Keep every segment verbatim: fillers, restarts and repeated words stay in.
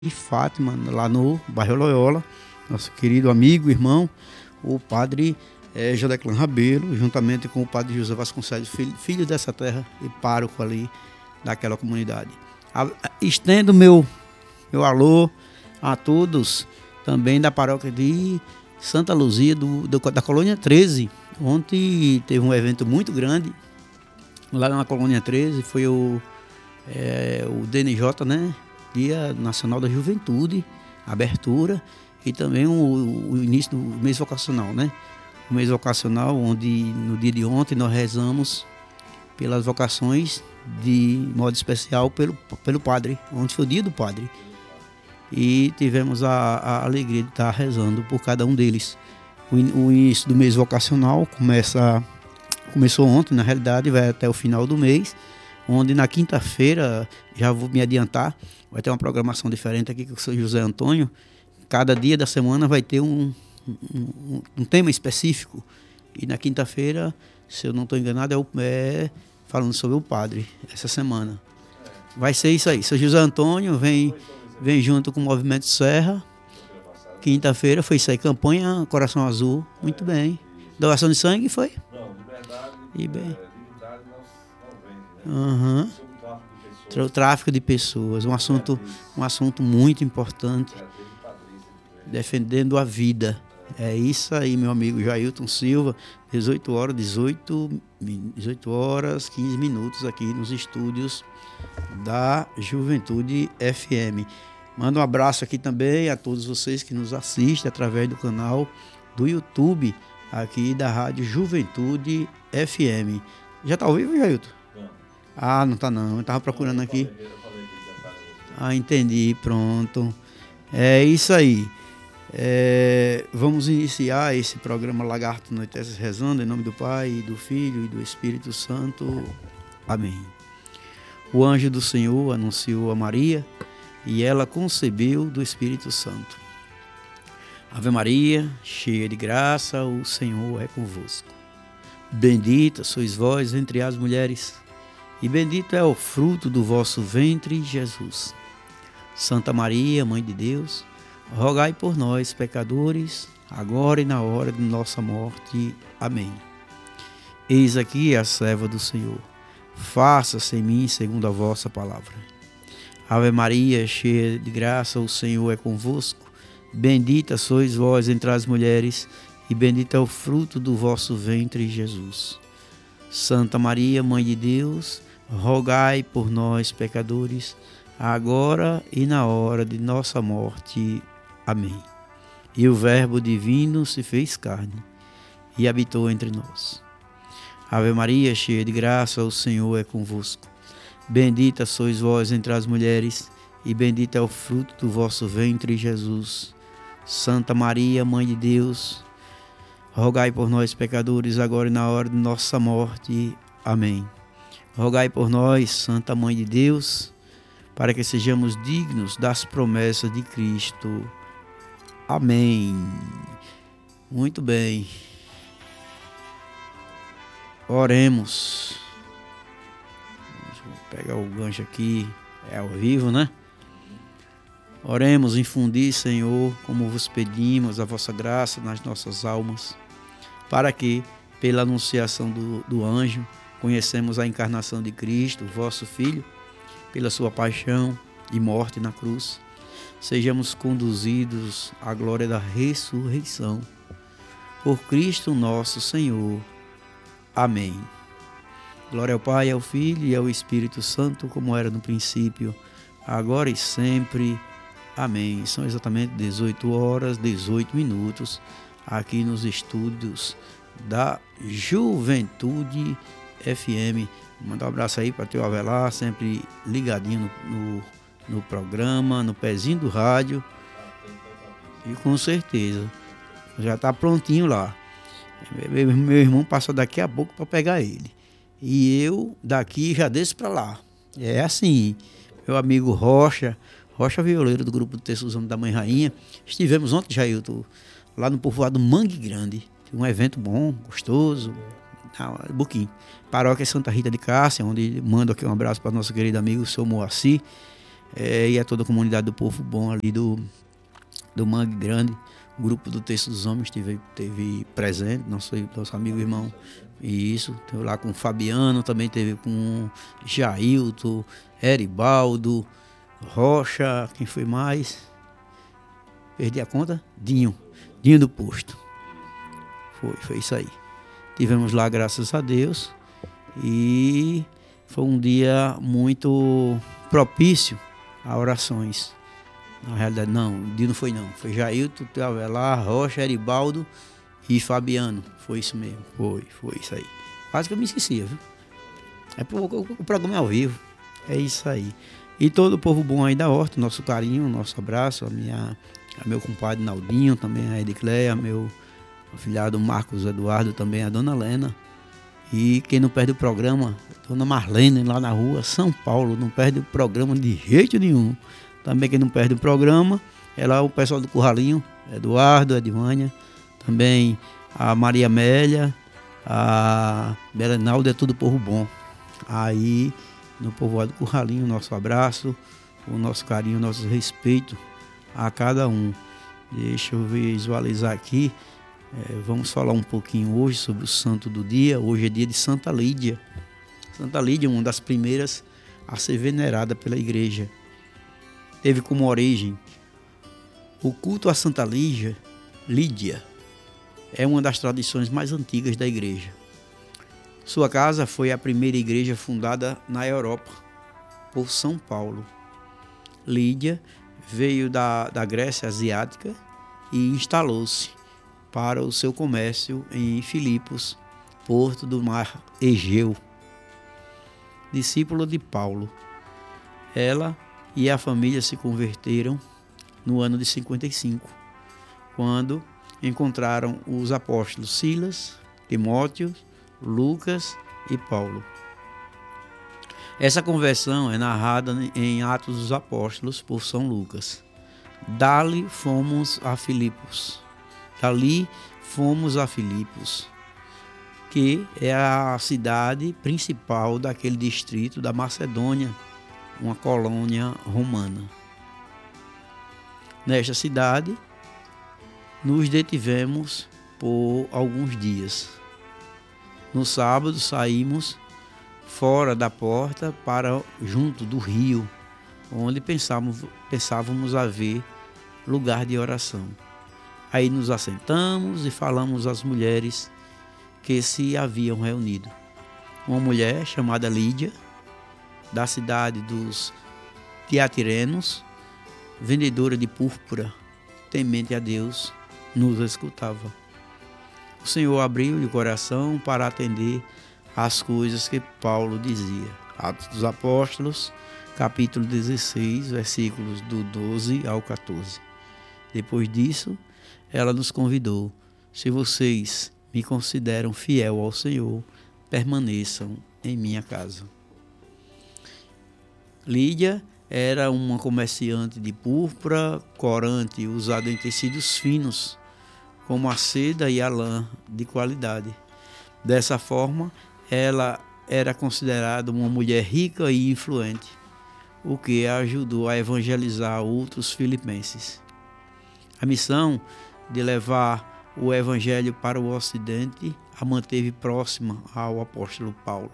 de Fátima, lá no bairro Loyola, nosso querido amigo, irmão, o padre é, Jodeclan Rabelo, juntamente com o padre José Vasconcelos, filho, filho dessa terra e pároco ali daquela comunidade. A, a, estendo meu, meu alô a todos, também da paróquia de Santa Luzia, do, do, da Colônia treze. Ontem teve um evento muito grande lá na Colônia treze, foi o, é, o D N J, né? Dia Nacional da Juventude, abertura, e também o, o início do mês vocacional, né? O mês vocacional, onde no dia de ontem nós rezamos pelas vocações, de modo especial pelo, pelo padre, ontem foi o dia do padre. E tivemos a, a alegria de estar rezando por cada um deles. O, o início do mês vocacional começa, começou ontem, na realidade, vai até o final do mês, onde na quinta-feira, já vou me adiantar, vai ter uma programação diferente aqui com o seu José Antônio. Cada dia da semana vai ter um, um, um tema específico. E na quinta-feira, se eu não estou enganado, é, o, é falando sobre o padre, essa semana. Vai ser isso aí. Seu José Antônio vem, vem junto com o Movimento Serra. Quinta-feira foi isso aí, campanha Coração Azul. Muito bem. Doação de sangue foi? Não, de verdade, e bem. É, liberdade não, não vende, né? Uhum. O tráfico de pessoas, um assunto, um assunto muito importante, defendendo a vida. É isso aí, meu amigo Jailton Silva, dezoito horas, dezoito, dezoito horas, quinze minutos aqui nos estúdios da Juventude F M. Mando um abraço aqui também a todos vocês que nos assistem através do canal do YouTube aqui da Rádio Juventude F M. Já está ao vivo, Jailton? Ah, não tá não, eu tava procurando aqui. Ah, entendi, pronto. É isso aí. É, vamos iniciar esse programa Lagarto Noitece rezando em nome do Pai, do Filho e do Espírito Santo. Amém. O anjo do Senhor anunciou a Maria e ela concebeu do Espírito Santo. Ave Maria, cheia de graça, o Senhor é convosco. Bendita sois vós entre as mulheres, e bendito é o fruto do vosso ventre, Jesus. Santa Maria, Mãe de Deus, rogai por nós, pecadores, agora e na hora de nossa morte. Amém. Eis aqui a serva do Senhor. Faça-se em mim segundo a vossa palavra. Ave Maria, cheia de graça, o Senhor é convosco. Bendita sois vós entre as mulheres, e bendito é o fruto do vosso ventre, Jesus. Santa Maria, Mãe de Deus, rogai por nós, pecadores, agora e na hora de nossa morte. Amém. E o Verbo divino se fez carne e habitou entre nós. Ave Maria, cheia de graça, o Senhor é convosco. Bendita sois vós entre as mulheres, e bendito é o fruto do vosso ventre, Jesus. Santa Maria, Mãe de Deus, rogai por nós, pecadores, agora e na hora de nossa morte. Amém. Rogai por nós, Santa Mãe de Deus, para que sejamos dignos das promessas de Cristo. Amém. Muito bem. Oremos. Vou pegar o gancho aqui, é ao vivo, né? Oremos, infundi, Senhor, como vos pedimos, a vossa graça nas nossas almas, para que, pela anunciação do, do anjo, conhecemos a encarnação de Cristo, vosso Filho, pela sua paixão e morte na cruz. Sejamos conduzidos à glória da ressurreição. Por Cristo nosso Senhor. Amém. Glória ao Pai, ao Filho e ao Espírito Santo, como era no princípio, agora e sempre. Amém. São exatamente dezoito horas, dezoito minutos, aqui nos estúdios da Juventude F M. Mandar um abraço aí para teu Avelar, sempre ligadinho no, no, no programa, no pezinho do rádio. E com certeza, já está prontinho lá. Meu, meu irmão passa daqui a pouco para pegar ele. E eu daqui já desço para lá. É assim, meu amigo Rocha, Rocha Violeiro do grupo do Texto da Mãe Rainha. Estivemos ontem, Jailton, lá no povoado Mangue Grande. Um evento bom, gostoso. Buquim. Paróquia Santa Rita de Cássia, onde mando aqui um abraço para nosso querido amigo, o seu Moacir. é, e a toda a comunidade do Povo Bom ali do, do Mangue Grande. O grupo do Texto dos Homens teve, teve presente, nosso, nosso amigo irmão. E isso, teve lá com o Fabiano, também teve com Jailton, Eribaldo, Rocha, quem foi mais? Perdi a conta? Dinho, Dinho do Posto. Foi, foi isso aí. Tivemos lá, graças a Deus, e foi um dia muito propício a orações. Na realidade, não, o dia não foi não. Foi Jailton, Avelar, Rocha, Eribaldo e Fabiano. Foi isso mesmo, foi, foi isso aí. Quase que eu me esquecia, viu? É pro, o, o programa é ao vivo, é isso aí. E todo o povo bom aí da horta, nosso carinho, nosso abraço, a minha, a meu compadre Naldinho, também a Edicleia, meu afilhado Marcos Eduardo, também a dona Lena. E quem não perde o programa, dona Marlene, lá na rua São Paulo, não perde o programa de jeito nenhum. Também quem não perde o programa é lá o pessoal do Curralinho, Eduardo, Edvânia, também a Maria Amélia, a Belenalda, é tudo povo bom. Aí no povoado do Curralinho, nosso abraço, o nosso carinho, o nosso respeito a cada um. Deixa eu visualizar aqui. É, vamos falar um pouquinho hoje sobre o santo do dia. Hoje é dia de Santa Lídia. Santa Lídia é uma das primeiras a ser venerada pela igreja. Teve como origem o culto a Santa Lídia. Lídia é uma das tradições mais antigas da igreja. Sua casa foi a primeira igreja fundada na Europa por São Paulo. Lídia veio da, da Grécia Asiática e instalou-se para o seu comércio em Filipos, porto do mar Egeu. Discípula de Paulo, ela e a família se converteram no ano de cinquenta e cinco, quando encontraram os apóstolos Silas, Timóteo, Lucas e Paulo. Essa conversão é narrada em Atos dos Apóstolos por São Lucas. Dali fomos a Filipos. Dali fomos a Filipos, que é a cidade principal daquele distrito da Macedônia, uma colônia romana. Nesta cidade, nos detivemos por alguns dias. No sábado, saímos fora da porta para junto do rio, onde pensávamos, pensávamos haver lugar de oração. Aí nos assentamos e falamos às mulheres que se haviam reunido. Uma mulher chamada Lídia, da cidade dos Tiatirenos, vendedora de púrpura, temente a Deus, nos escutava. O Senhor abriu-lhe o coração para atender às coisas que Paulo dizia. Atos dos Apóstolos, capítulo dezesseis, versículos do doze ao quatorze. Depois disso, ela nos convidou: se vocês me consideram fiel ao Senhor, permaneçam em minha casa. Lídia era uma comerciante de púrpura, corante usado em tecidos finos, como a seda e a lã de qualidade. Dessa forma, ela era considerada uma mulher rica e influente, o que a ajudou a evangelizar outros filipenses. A missão de levar o evangelho para o Ocidente a manteve próxima ao apóstolo Paulo.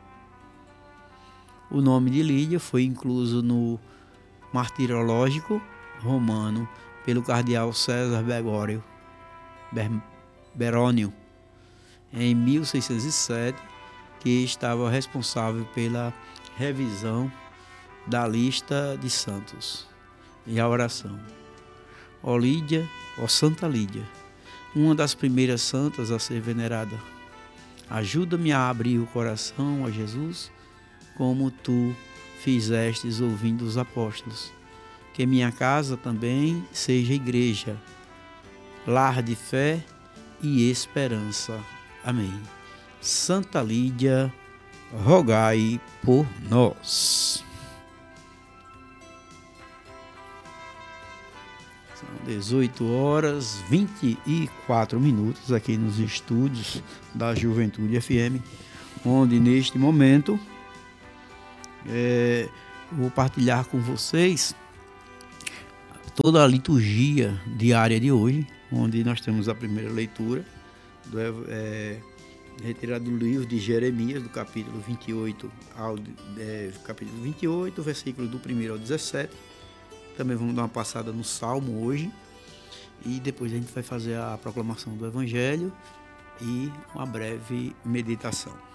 O nome de Lídia foi incluso no martirológico romano pelo cardeal César Bergoglio Berônio, em mil seiscentos e sete, que estava responsável pela revisão da lista de santos e a oração. Ó Lídia, ó Santa Lídia, uma das primeiras santas a ser venerada, ajuda-me a abrir o coração a Jesus, como tu fizestes ouvindo os apóstolos. Que minha casa também seja igreja, lar de fé e esperança. Amém. Santa Lídia, rogai por nós. São dezoito horas, vinte e quatro minutos aqui nos estúdios da Juventude F M, onde neste momento é, vou partilhar com vocês toda a liturgia diária de hoje, onde nós temos a primeira leitura, do, é, retirada do livro de Jeremias, do capítulo vinte e oito, ao, é, capítulo vinte e oito, versículo do primeiro ao dezessete. Também vamos dar uma passada no Salmo hoje, e depois a gente vai fazer a proclamação do Evangelho e uma breve meditação.